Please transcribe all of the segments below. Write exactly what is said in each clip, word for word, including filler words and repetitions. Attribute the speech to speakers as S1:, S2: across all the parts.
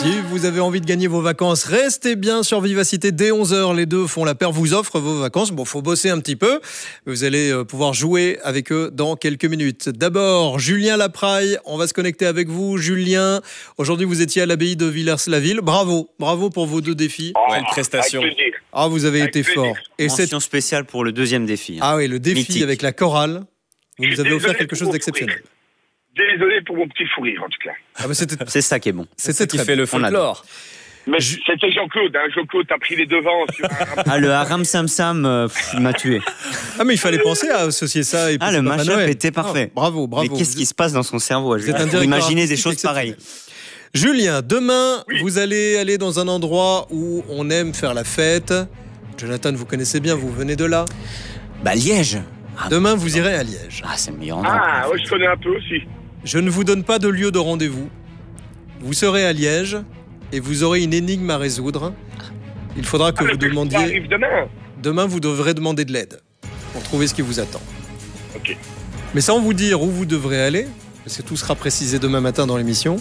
S1: Si vous avez envie de gagner vos vacances, restez bien sur Vivacité dès onze heures. Les deux font la paire, vous offrent vos vacances. Bon, faut bosser un petit peu. Vous allez pouvoir jouer avec eux dans quelques minutes. D'abord, Julien Lapraille, on va se connecter avec vous. Julien, aujourd'hui vous étiez à l'abbaye de Villers-la-Ville. Bravo, bravo pour vos deux défis.
S2: Oh,
S3: Quelle prestation.
S1: Ah, vous avez
S2: Avec
S1: été
S2: plaisir.
S1: fort. Et
S4: Mention
S1: cette...
S4: spéciale pour le deuxième défi.
S1: Ah oui, le défi
S4: Mythique.
S1: avec la chorale. Vous nous avez
S2: Désolé
S1: offert quelque
S2: pour
S1: chose
S2: mon
S1: d'exceptionnel.
S2: Désolé pour mon petit fou rire, en tout cas.
S1: Ah bah c'était,
S4: C'est ça qui est bon.
S3: C'est
S1: c'était
S3: ça qui
S1: très
S3: fait le
S4: On adore.
S3: folklore.
S2: Mais
S1: Je-
S2: c'était Jean-Claude, hein. Jean-Claude, t'as pris les devants sur un...
S4: Ah, le Haram Sam Sam, euh, pff, il m'a tué.
S1: Ah mais il fallait penser à associer ça et
S4: Ah, le
S1: Papa
S4: mashup
S1: Noël.
S4: était parfait.
S1: Ah, bravo, bravo.
S4: Mais qu'est-ce qui se passe dans son cerveau à
S1: Vous êtes un
S4: Julien pour
S1: directeur
S4: imaginer des
S1: artistique
S4: choses pareilles?
S1: Julien, demain,
S2: Oui.
S1: vous allez aller dans un endroit où on aime faire la fête. Jonathan, vous connaissez bien, vous venez de là.
S4: Bah, Liège. Ah,
S1: Demain, vous irez à Liège.
S4: ah, c'est le meilleur endroit.
S2: Ah, ouais, je connais un peu aussi.
S1: Je ne vous donne pas de lieu de rendez-vous. Vous serez à Liège et vous aurez une énigme à résoudre. Il faudra que
S2: Ah,
S1: vous
S2: le festival
S1: demandiez...
S2: arrive demain.
S1: Demain, vous devrez demander de l'aide pour trouver ce qui vous attend.
S2: Ok.
S1: Mais sans vous dire où vous devrez aller, parce que tout sera précisé demain matin dans l'émission,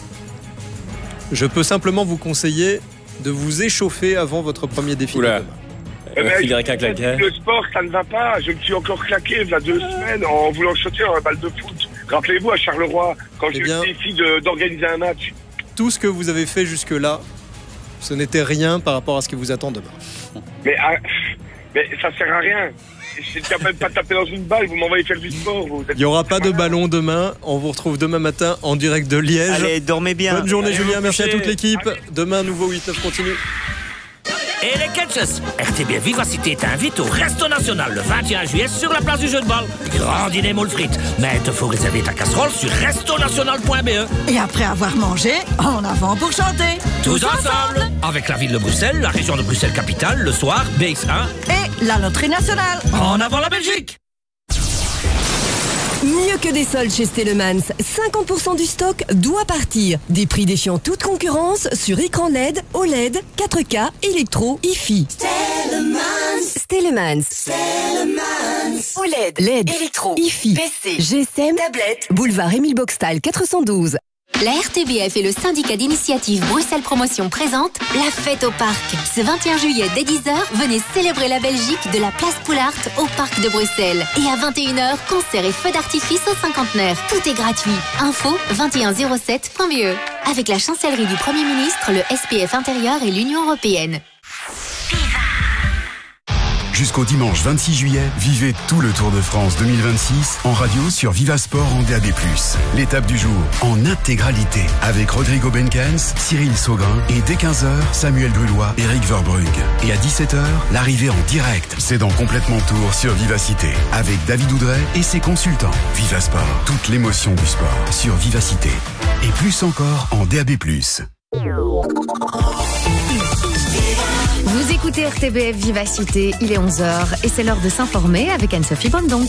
S1: je peux simplement vous conseiller de vous échauffer avant votre premier défi de
S3: Oula.
S1: demain.
S3: Elle va
S2: Mais
S3: filer qu'un claquet.
S2: Le sport, ça ne va pas. Je me suis encore claqué il y a deux semaines en voulant sauter dans la balle de foot. Rappelez-vous à Charleroi, quand
S1: Eh
S2: j'ai
S1: bien-
S2: eu le défi de- d'organiser un match.
S1: Tout ce que vous avez fait jusque-là, ce n'était rien par rapport à ce qui vous attend demain.
S2: Mais, ah, mais ça sert à rien. C'est quand même pas taper dans une balle, vous m'envoyez faire du sport. Vous êtes-
S1: Il n'y aura pas de ballon demain. On vous retrouve demain matin en direct de Liège.
S4: Allez, dormez bien.
S1: Bonne journée
S3: Allez,
S1: Julien,
S3: vous
S1: merci à
S3: coucher.
S1: toute l'équipe. Demain, nouveau huit neuf continue.
S5: Et les catchers, R T B Vivacité t'invite au Resto National le vingt et un juillet sur la place du Jeu de Balle. Grand dîner moule frites. Mais il te faut réserver ta casserole sur resto national point b e.
S6: Et après avoir mangé, en avant pour chanter.
S5: Tous ensemble, avec la ville de Bruxelles, la région de Bruxelles-Capitale, le soir, B X un,
S6: Et la loterie nationale.
S5: en avant la Belgique.
S7: Mieux que des soldes chez Stellemans, cinquante pour cent du stock doit partir. Des prix défiant toute concurrence sur écran L E D, O L E D, quatre K, électro, I F I. Stellemans. O L E D, L E D, électro, I F I, P C, G S M, tablette, boulevard Émile Boxtal quatre cent douze.
S8: La R T B F et le syndicat d'initiative Bruxelles Promotion présentent la fête au parc. Ce vingt et un juillet dès dix heures, venez célébrer la Belgique de la place Poulart au parc de Bruxelles. Et à vingt et une heures, concert et feux d'artifice au cinquantenaire. Tout est gratuit. Info vingt et un zéro sept point b e. Avec la chancellerie du Premier ministre, le S P F intérieur et l'Union européenne.
S9: Jusqu'au dimanche vingt-six juillet, vivez tout le Tour de France deux mille vingt-six en radio sur Vivasport en D A B plus. L'étape du jour en intégralité avec Rodrigo Benkens, Cyril Saugrin et dès quinze heures, Samuel Drulois, Eric Verbrugge. Et à dix-sept heures, l'arrivée en direct. C'est dans Complètement Tour sur Vivacité avec David Oudret et ses consultants. Vivasport, toute l'émotion du sport sur Vivacité. Et plus encore en D A B plus.
S10: Vous écoutez R T B F Vivacité, il est onze heures et c'est l'heure de s'informer avec Anne-Sophie Bondont.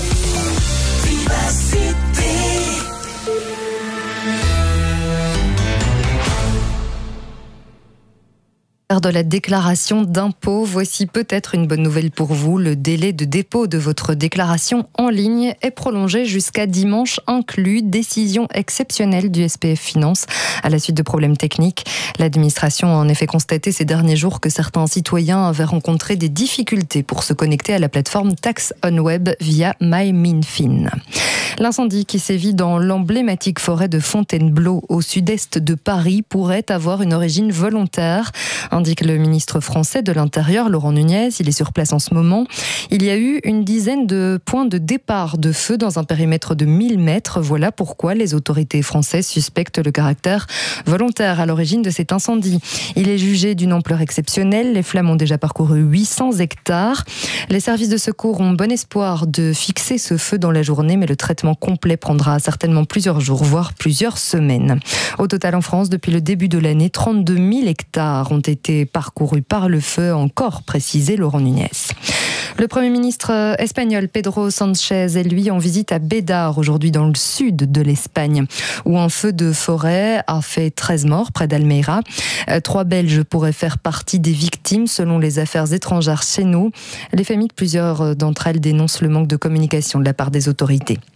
S10: De la déclaration d'impôt, voici peut-être une bonne nouvelle pour vous. Le délai de dépôt de votre déclaration en ligne est prolongé jusqu'à dimanche inclus. Décision exceptionnelle du S P F Finance à la suite de problèmes techniques. L'administration a en effet constaté ces derniers jours que certains citoyens avaient rencontré des difficultés pour se connecter à la plateforme Tax on Web via MyMinFin. L'incendie qui sévit dans l'emblématique forêt de Fontainebleau au sud-est de Paris pourrait avoir une origine volontaire, indique le ministre français de l'Intérieur, Laurent Nunez. Il est sur place en ce moment. Il y a eu une dizaine de points de départ de feu dans un périmètre de mille mètres. Voilà pourquoi les autorités françaises suspectent le caractère volontaire à l'origine de cet incendie. Il est jugé d'une ampleur exceptionnelle. Les flammes ont déjà parcouru huit cents hectares. Les services de secours ont bon espoir de fixer ce feu dans la journée, mais le traitement complet prendra certainement plusieurs jours, voire plusieurs semaines. Au total, en France, depuis le début de l'année, trente-deux mille hectares ont été parcourus par le feu, encore précisé Laurent Nunez. Le Premier ministre espagnol Pedro Sánchez est lui en visite à Bédar aujourd'hui dans le sud de l'Espagne où un feu de forêt a fait treize morts près d'Almeira. Trois Belges pourraient faire partie des victimes selon les affaires étrangères chez nous. Les familles de plusieurs d'entre elles dénoncent le manque de communication de la part des autorités.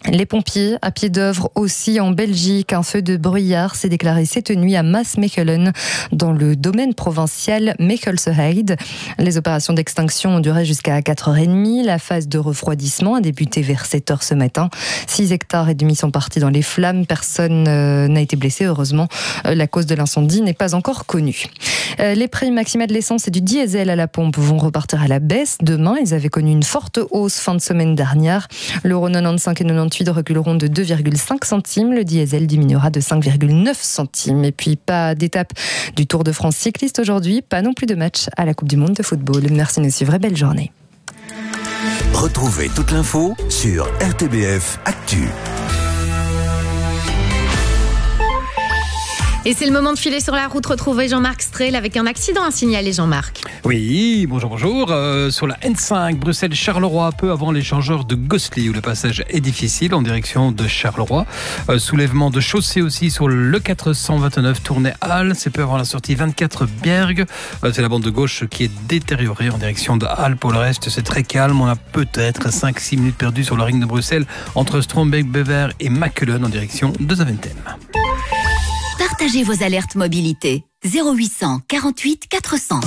S10: Les pompiers à pied d'œuvre aussi en Belgique. Un feu de bruyère s'est déclaré cette nuit à Maasmechelen dans le domaine provincial Mechelse-Heide. Les opérations d'extinction ont duré jusqu'à quatre heures trente. La phase de refroidissement a débuté vers sept heures ce matin. six hectares et demi sont partis dans les flammes. Personne euh, n'a été blessé, heureusement. Euh, la cause de l'incendie n'est pas encore connue. Euh, les prix maximaux de l'essence et du diesel à la pompe vont repartir à la baisse demain. Ils avaient connu une forte hausse fin de semaine dernière. L'euro quatre-vingt-quinze et quatre-vingt-dix-huit reculeront de deux virgule cinq centimes. Le diesel diminuera de cinq virgule neuf centimes. Et puis, pas d'étape du Tour de France cycliste aujourd'hui, pas non plus de match à la Coupe du Monde de football. Merci de nous suivre et belle journée.
S3: Retrouvez toute l'info sur R T B F Actu.
S11: Et c'est le moment de filer sur la route, retrouver Jean-Marc Strel avec un accident à signaler, Jean-Marc.
S12: Oui, bonjour, bonjour. Euh, sur la N cinq, Bruxelles-Charleroi, peu avant l'échangeur de Gosselies, où le passage est difficile en direction de Charleroi. Euh, soulèvement de chaussée aussi sur le quatre cent vingt-neuf Tournai-Halle. C'est peu avant la sortie vingt-quatre Berg. Euh, c'est la bande de gauche qui est détériorée en direction de Halle. Pour le reste, c'est très calme. On a peut-être cinq six minutes perdues sur le ring de Bruxelles entre Strombeek-Bever et Mechelen en direction de Zaventem.
S13: Partagez vos alertes mobilité. zéro huit cent quarante-huit quatre cents.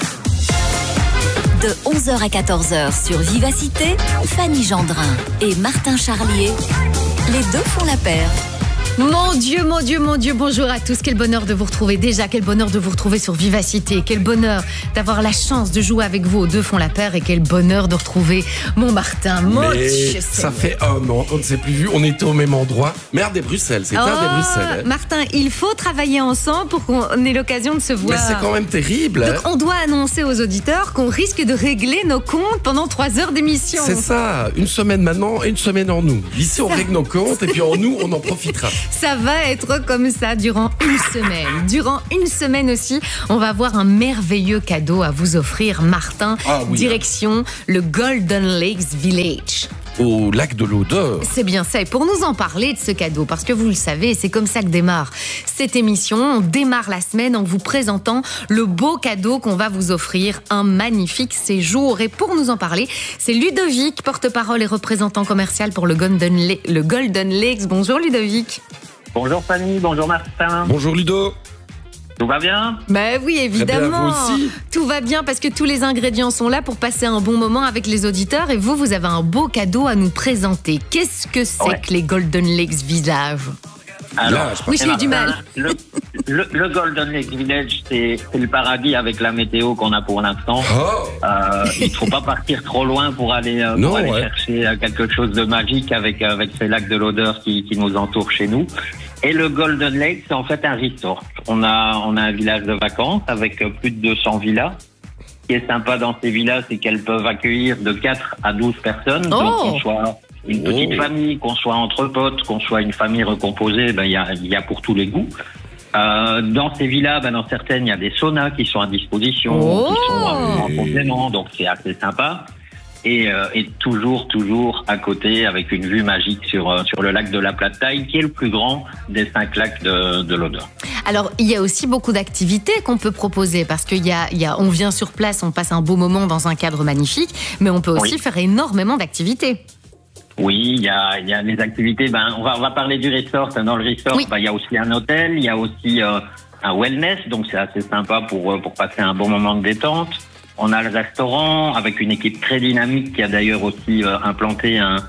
S13: De onze heures à quatorze heures sur Vivacité, Fanny Gendrin et Martin Charlier. Les deux font la paire.
S11: Mon Dieu, mon Dieu, mon Dieu, bonjour à tous. Quel bonheur de vous retrouver. Déjà, quel bonheur de vous retrouver sur Vivacité. Quel bonheur d'avoir la chance de jouer avec vous aux deux font la paire. Et quel bonheur de retrouver mon Martin. Mon
S14: Mais
S11: Dieu,
S14: ça fait un an qu'on ne s'est plus vu. On était au même endroit. Merde des Bruxelles, c'est
S11: oh,
S14: tard des Bruxelles. Hein.
S11: Martin, il faut travailler ensemble pour qu'on ait l'occasion de se voir.
S14: Mais c'est quand même terrible.
S11: Donc,
S14: hein.
S11: on doit annoncer aux auditeurs qu'on risque de régler nos comptes pendant trois heures d'émission.
S14: C'est ça. Une semaine maintenant et une semaine en nous. Ici, on ça... règle nos comptes et puis en nous, on en profitera.
S11: Ça va être comme ça durant une semaine. Durant une semaine aussi, on va avoir un merveilleux cadeau à vous offrir, Martin.
S14: Ah, oui,
S11: direction hein. le Golden Lakes Village.
S14: Au lac de l'Odeur.
S11: C'est bien ça. Et pour nous en parler de ce cadeau, parce que vous le savez, c'est comme ça que démarre cette émission. On démarre la semaine en vous présentant le beau cadeau qu'on va vous offrir, un magnifique séjour. Et pour nous en parler, c'est Ludovic, porte-parole et représentant commercial pour le Golden, La- le Golden Lakes. Bonjour Ludovic.
S15: Bonjour Fanny, bonjour Martin.
S14: Bonjour Ludo.
S15: Tout va bien ?
S11: Ben oui, évidemment.
S14: Bien, vous aussi.
S11: Tout va bien parce que tous les ingrédients sont là pour passer un bon moment avec les auditeurs. Et vous, vous avez un beau cadeau à nous présenter. Qu'est-ce que c'est ouais. que les Golden Lakes Village ?
S15: Alors,
S11: oui, j'ai eu du mal.
S15: Le, le, le Golden Lake Village, c'est, c'est le paradis avec la météo qu'on a pour l'instant. Oh. Euh, il ne faut pas partir trop loin pour aller, euh,
S14: non,
S15: pour aller
S14: ouais.
S15: chercher quelque chose de magique avec, avec ces lacs de l'Odeur qui, qui nous entourent chez nous. Et le Golden Lake, c'est en fait un resort. On a, on a un village de vacances avec plus de deux cents villas. Ce qui est sympa dans ces villas, c'est qu'elles peuvent accueillir de quatre à douze personnes.
S11: Oh.
S15: Donc, qu'on soit une petite
S14: Oh.
S15: famille, qu'on soit entre potes, qu'on soit une famille recomposée, ben, il y a, il y a pour tous les goûts. Euh, dans ces villas, ben, dans certaines, il y a des saunas qui sont à disposition,
S11: oh.
S15: qui sont en, en complément, donc c'est assez sympa. Et, euh, et toujours, toujours à côté, avec une vue magique sur, euh, sur le lac de la Plataille, qui est le plus grand des cinq lacs de, de l'Odeur.
S11: Alors, il y a aussi beaucoup d'activités qu'on peut proposer, parce qu'il y a, il y a, on vient sur place, on passe un beau moment dans un cadre magnifique, mais on peut aussi oui. faire énormément d'activités.
S15: Oui, il y a, il y a les activités. Ben, on va, on va parler du resort. Dans le resort, oui. ben, il y a aussi un hôtel, il y a aussi euh, un wellness, donc c'est assez sympa pour, pour passer un bon moment de détente. On a le restaurant avec une équipe très dynamique qui a d'ailleurs aussi euh, implanté un,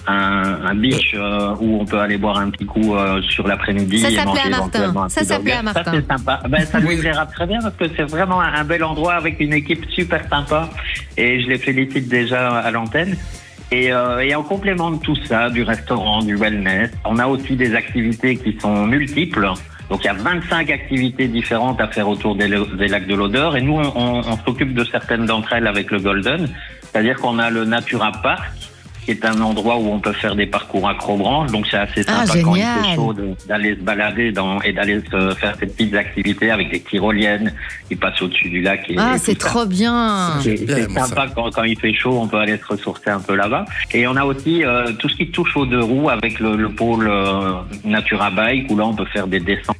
S15: un, un beach euh, où on peut aller boire un petit coup euh, sur l'après-midi
S11: ça
S15: et manger
S11: à
S15: éventuellement un
S11: Ça s'appelait à Martin.
S15: Ça c'est sympa. Ben, ça lui plaira très bien parce que c'est vraiment un, un bel endroit avec une équipe super sympa et je les félicite déjà à l'antenne. Et, euh, et en complément de tout ça, du restaurant, du wellness, on a aussi des activités qui sont multiples. Donc il y a vingt-cinq activités différentes à faire autour des, des lacs de l'Odeur et nous on, on, on s'occupe de certaines d'entre elles avec le Golden, c'est-à-dire qu'on a le Natura Park qui est un endroit où on peut faire des parcours acrobranches, donc c'est assez sympa
S11: ah,
S15: quand il fait chaud de, d'aller se balader dans, et d'aller se faire ces petites activités avec des tyroliennes qui passent au-dessus du lac. Et,
S11: ah
S15: et
S11: c'est trop bien.
S15: C'est, c'est sympa quand, quand il fait chaud, on peut aller se ressourcer un peu là-bas. Et on a aussi euh, tout ce qui touche aux deux roues avec le, le pôle euh, Natura Bike où là on peut faire des descentes.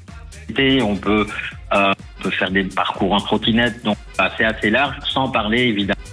S15: On peut, euh, on peut faire des parcours en trottinette, donc c'est assez large, sans parler évidemment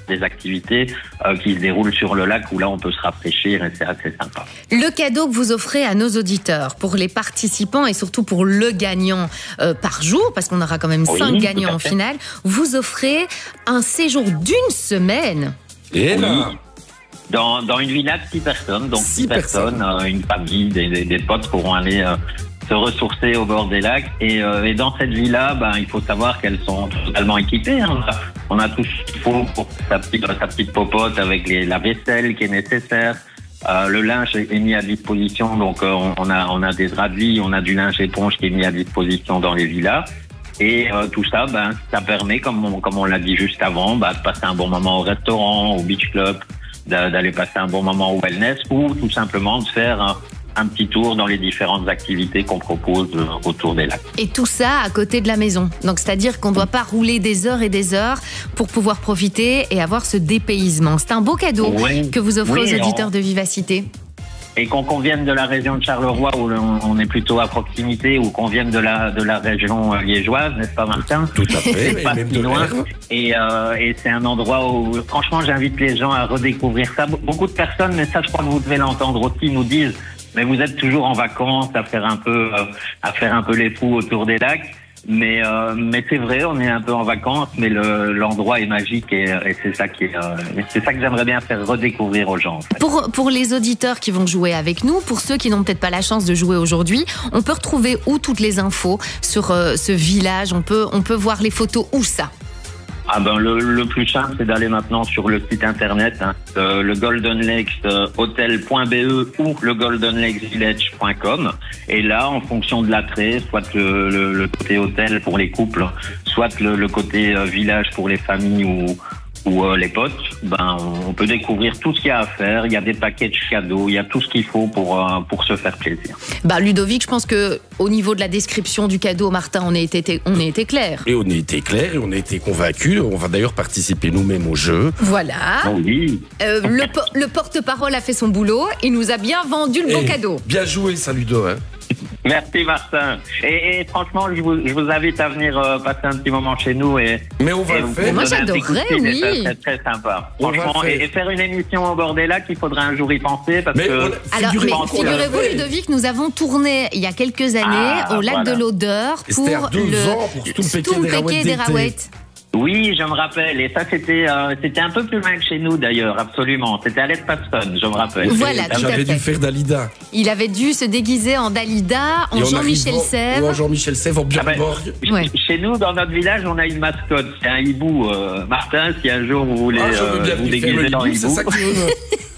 S15: des activités euh, qui se déroulent sur le lac où là on peut se rafraîchir et c'est assez sympa.
S11: Le cadeau que vous offrez à nos auditeurs, pour les participants et surtout pour le gagnant euh, par jour, parce qu'on aura quand même
S15: Oui,
S11: cinq
S15: tout
S11: gagnants
S15: à
S11: en
S15: fait.
S11: finale, vous offrez un séjour d'une semaine.
S14: Et là,
S15: Oui. Dans, dans une villa de six personnes, donc
S14: Six
S15: six personnes, euh, une famille, des, des, des potes pourront aller euh, se ressourcer au bord des lacs. Et, euh, et dans cette villa, ben, il faut savoir qu'elles sont totalement équipées. Hein. On, a, on a tout ce qu'il faut pour sa petite, sa petite popote avec les, la vaisselle qui est nécessaire. Euh, le linge est mis à disposition, donc euh, on, a, on a des draps de lit, on a du linge éponge qui est mis à disposition dans les villas. Et euh, tout ça, ben, ça permet, comme on, comme on l'a dit juste avant, ben, de passer un bon moment au restaurant, au beach club, d'aller passer un bon moment au wellness ou tout simplement de faire un, un petit tour dans les différentes activités qu'on propose euh, autour des lacs.
S11: Et tout ça à côté de la maison. Donc, c'est-à-dire qu'on ne doit pas rouler des heures et des heures pour pouvoir profiter et avoir ce dépaysement. C'est un beau cadeau
S15: Oui.
S11: que vous offrez
S15: Oui,
S11: aux auditeurs
S15: on-
S11: de Vivacité.
S15: Et qu'on qu'on vienne de la région de Charleroi où on, on est plutôt à proximité ou qu'on vienne de la, de la région euh, liégeoise, n'est-ce pas Martin?
S14: tout à fait,
S15: C'est
S14: et
S15: pas
S14: même
S15: si
S14: de
S15: loin.
S14: l'air.
S15: Et, euh, et c'est un endroit où, franchement, j'invite les gens à redécouvrir ça. Be- Beaucoup de personnes, mais ça, je crois que vous devez l'entendre aussi, nous disent, mais vous êtes toujours en vacances à faire un peu, euh, à faire un peu les fous autour des lacs. Mais, euh, mais c'est vrai, on est un peu en vacances, mais le, l'endroit est magique et, et c'est ça qui est, euh, c'est ça que j'aimerais bien faire redécouvrir aux gens. en fait.
S11: Pour, pour les auditeurs qui vont jouer avec nous, pour ceux qui n'ont peut-être pas la chance de jouer aujourd'hui, on peut retrouver où toutes les infos sur euh, ce village? On peut, on peut voir les photos où ça?
S15: Ah ben le, le plus simple c'est d'aller maintenant sur le site internet hein, euh, le Golden Lakes euh, hotel point b e ou le golden lakes village point com et là en fonction de l'attrait soit le, le, le côté hôtel pour les couples soit le, le côté euh, village pour les familles ou ou euh, les potes, ben on peut découvrir tout ce qu'il y a à faire. Il y a des packages cadeaux, il y a tout ce qu'il faut pour euh, pour se faire plaisir.
S11: Bah, Ludovic, je pense que au niveau de la description du cadeau, Martin, on a été, on a été clair.
S14: Et on a été clair et on a été convaincus. On va d'ailleurs participer nous-mêmes au jeu.
S11: Voilà.
S15: Oui.
S11: Euh, le, po- le porte-parole a fait son boulot. Il nous a bien vendu le beau
S14: Eh,
S11: cadeau.
S14: Bien joué, ça Ludo. Hein.
S15: Merci Martin. Et, et franchement, je vous, je vous invite à venir euh, passer un petit moment chez nous. Et,
S14: Mais on va
S15: et
S14: le
S15: vous
S14: faire.
S11: Moi,
S15: donner un petit coup de
S11: j'adorerais,
S15: fil, et
S11: oui.
S15: ça serait très sympa.
S14: On va
S15: Franchement,
S14: le faire.
S15: et, et faire une émission au bord des lacs, il faudra un jour y penser parce
S14: Mais
S15: que.
S14: on-
S11: Alors,
S14: Figurez-
S11: mais
S14: qu'on
S11: figurez-vous,
S14: l'avait.
S11: Ludovic, nous avons tourné il y a quelques années
S15: Ah,
S11: au lac
S15: voilà.
S11: de l'Odeur
S14: Et c'était
S11: pour
S14: à deux
S11: le
S14: ans pour Stompeke des
S11: Stompeke
S14: Raouettes
S11: des
S14: d'été.
S11: Raouettes.
S15: Oui, je me rappelle. Et ça, c'était euh, c'était un peu plus loin que chez nous d'ailleurs, absolument. C'était à l'Espace Fun, je me rappelle.
S11: Voilà,
S15: Et-
S11: tout à
S14: J'avais
S11: fait.
S14: dû faire Dalida.
S11: Il avait dû se déguiser en Dalida, en
S14: Et on
S11: Jean-Michel
S14: arrive en-
S11: Sèvres.
S14: ou en Jean-Michel Sèvres, en
S15: Ah ben,
S14: Björnborg.
S11: Ouais.
S15: Chez nous, dans notre village, on a une mascotte. C'est un hibou. Euh, Martin, si un jour vous voulez
S14: Ah, je veux
S15: euh,
S14: bien
S15: vous
S14: lui faire le
S15: déguiser en
S14: hibou, c'est
S15: hibou.
S14: ça que tu veux.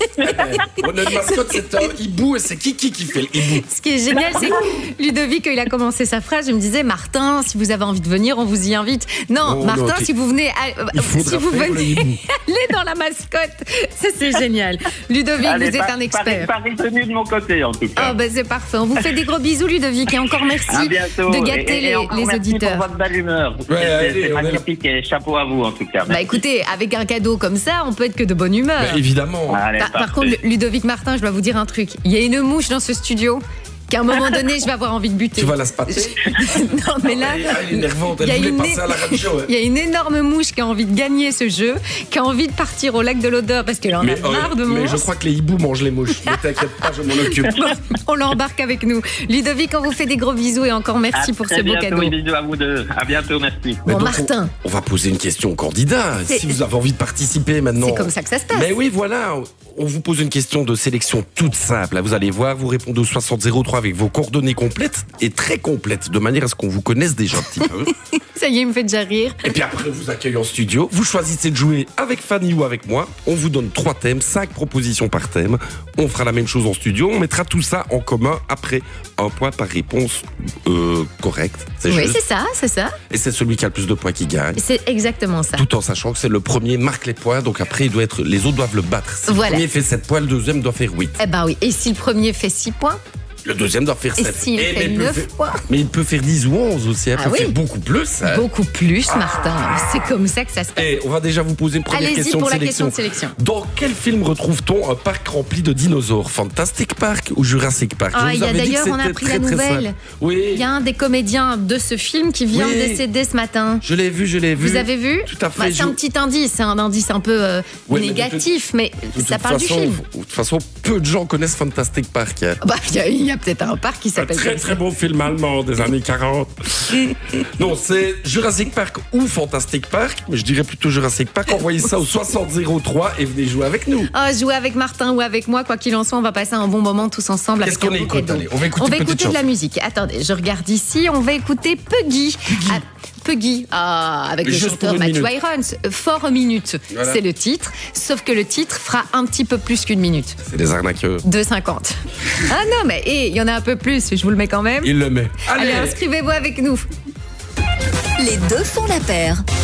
S14: On a une mascotte, c'est un hibou et c'est Kiki qui fait le hibou.
S11: Ce qui est génial, c'est que Ludovic, quand il a commencé sa phrase, je me disais, Martin, si vous avez envie de venir, on vous y invite. Non,
S14: Non,
S11: Martin,
S14: non, ok.
S11: si vous venez, à-
S14: Il faudra
S11: si vous
S14: faire le
S11: venez
S14: hibou.
S11: aller dans la mascotte, ça c'est génial. Ludovic,
S15: Allez,
S11: vous êtes
S15: par-
S11: un expert.
S15: Paris, Paris tenu de mon côté, en tout cas.
S11: Ah ben c'est parfait. On vous fait des gros bisous, Ludovic, et encore merci
S15: À bientôt.
S11: de gâter
S15: Et- et
S11: les,
S15: encore
S11: les
S15: merci
S11: auditeurs.
S15: pour votre belle humeur.
S14: Ouais,
S15: C'est-
S14: allez,
S15: c'est
S14: on est là.
S15: magnifique et chapeau à vous, en tout cas.
S11: Bah
S15: Merci.
S11: écoutez, avec un cadeau comme ça, on peut être que de bonne humeur.
S14: Bah, évidemment.
S15: Allez,
S11: Par, par
S15: parfait.
S11: contre, Ludovic Martin, je dois vous dire un truc. Il y a une mouche dans ce studio qu'à un moment donné, je vais avoir envie de buter.
S14: Tu vas la spatter.
S11: Non, mais là,
S14: Ah, elle est énervante,
S11: il y
S14: elle
S11: a
S14: voulait
S11: une
S14: passer
S11: é-
S14: à la radio. hein.
S11: il y a une énorme mouche qui a envie de gagner ce jeu, qui a envie de partir au lac de l'Odeur parce qu'elle en
S14: Mais,
S11: a marre de
S14: euh, mais je
S11: monstres.
S14: crois que les hiboux mangent les mouches. Ne t'inquiète pas, je m'en occupe.
S11: On l'embarque avec nous. Ludovic, on vous fait des gros bisous et encore merci
S15: À
S11: pour
S15: très
S11: ce beau
S15: bientôt,
S11: cadeau.
S15: et bisous à vous deux. À bientôt, merci.
S14: Mais
S11: Bon,
S14: donc,
S11: Martin,
S14: On, on va poser une question au candidat.
S11: C'est-
S14: Si vous avez envie de participer maintenant.
S11: c'est comme ça que ça se passe.
S14: Mais oui, voilà. On vous pose une question de sélection toute simple. Là, vous allez voir, vous répondez au soixante zéro trois avec vos coordonnées complètes et très complètes, de manière à ce qu'on vous connaisse déjà un petit peu.
S11: Ça y est, il me fait déjà rire.
S14: Et puis après, on vous accueille en studio. Vous choisissez de jouer avec Fanny ou avec moi. On vous donne trois thèmes, cinq propositions par thème. On fera la même chose en studio. On mettra tout ça en commun après un point par réponse euh, correcte. C'est
S11: Oui,
S14: juste.
S11: c'est ça, c'est ça.
S14: Et c'est celui qui a le plus de points qui gagne.
S11: C'est exactement ça.
S14: Tout en sachant que c'est le premier marque les points. Donc après, il doit être, les autres doivent le battre. Si
S11: Voilà.
S14: le premier fait sept points, le deuxième doit faire huit.
S11: Eh ben oui. Et si le premier fait six points,
S14: Le deuxième doit faire
S11: Et
S14: sept.
S11: s'il
S14: Eh,
S11: fait
S14: mais il peut
S11: neuf
S14: faire-
S11: fois
S14: Mais il peut faire dix ou onze aussi. Il
S11: Ah
S14: peut
S11: oui.
S14: faire beaucoup plus. hein.
S11: Beaucoup plus, Martin. C'est comme ça que ça se passe.
S14: Eh, on va déjà vous poser une première
S11: Allez-y
S14: question,
S11: pour
S14: de
S11: la question
S14: sélection.
S11: de sélection.
S14: Dans quel film retrouve-t-on un parc rempli de dinosaures? Fantastic Park ou Jurassic Park? Je
S11: Ah,
S14: vous
S11: il y a
S14: avais dit que
S11: d'ailleurs, on a
S14: c'était
S11: appris
S14: très,
S11: la
S14: très
S11: nouvelle.
S14: simple. Oui.
S11: Il y a un des comédiens de ce film qui vient
S14: Oui.
S11: de décéder ce matin.
S14: Je l'ai vu, je l'ai vu.
S11: Vous avez vu?
S14: Tout à fait.
S11: Bah, c'est
S14: je-
S11: un petit indice, c'est un indice un peu euh,
S14: Oui, mais de
S11: négatif, mais,
S14: De
S11: ça
S14: toute
S11: parle
S14: façon,
S11: du film.
S14: De toute façon, peu de gens connaissent Fantastic Park. hein.
S11: Bah, il y a, il y a peut-être un parc qui
S14: Un
S11: s'appelle
S14: très
S11: comme
S14: très
S11: ça.
S14: beau film allemand des années quarante. Non, c'est Jurassic Park ou Fantastic Park, mais je dirais plutôt Jurassic Park. Envoyez ça au soixante zéro trois et venez jouer avec nous.
S11: Oh, jouer avec Martin ou avec moi, quoi qu'il en soit, on va passer un bon moment tous ensemble.
S14: Qu'est-ce
S11: avec
S14: qu'on
S11: un beau
S14: écoute?
S11: cadeau.
S14: Allez, on va écouter une petite
S11: de la
S14: chanson.
S11: musique. Attendez, je regarde ici, on va écouter Puggy. Ah, Puggy, ah, avec le
S14: Juste
S11: chanteur
S14: pour une
S11: Matthew
S14: minute.
S11: Irons. Four a minute,
S14: Voilà.
S11: c'est le titre. Sauf que le titre fera un petit peu plus qu'une minute.
S14: C'est des arnaqueurs.
S11: deux cinquante. Ah non, mais il y en a un peu plus, je vous le mets quand même.
S14: Il le met.
S11: Allez,
S14: Allez,
S11: inscrivez-vous avec nous.
S13: Les deux font la paire.